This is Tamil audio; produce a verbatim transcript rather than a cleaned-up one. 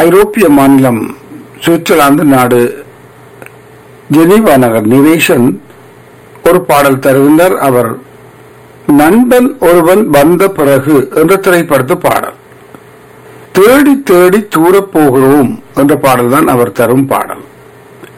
ஐரோப்பிய மாநிலம் சுவிட்சர்லாந்து நாடு ஜெனீவா நகர் நிவேஷன் ஒரு பாடல் தருகின்றார். அவர் நண்பன் ஒருவன் வந்த பிறகு என்ற திரைப்படத்து பாடல். தேடி தேடி தூரப் போகிறோம் என்ற பாடல் தான் அவர் தரும் பாடல்.